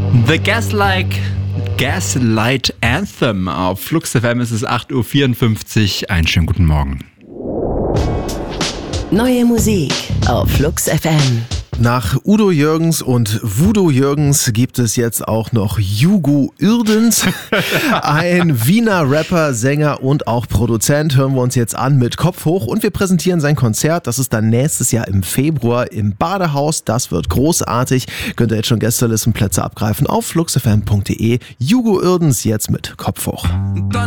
The Gaslight Anthem. Auf Flux FM ist es 8.54 Uhr. Einen schönen guten Morgen. Neue Musik auf Flux FM. Nach Udo Jürgens und Voodoo Jürgens gibt es jetzt auch noch Hugo Uerdens. Ein Wiener Rapper, Sänger und auch Produzent. Hören wir uns jetzt an mit Kopf hoch und wir präsentieren sein Konzert. Das ist dann nächstes Jahr im Februar im Badehaus. Das wird großartig. Könnt ihr jetzt schon Gästelistenplätze abgreifen auf fluxfm.de. Hugo Uerdens jetzt mit Kopf hoch.